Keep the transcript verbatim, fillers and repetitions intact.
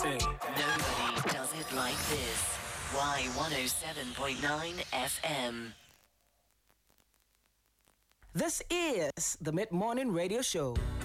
Nobody does it like this. Y one oh seven point nine F M. This is the Mid-Morning Radio Show.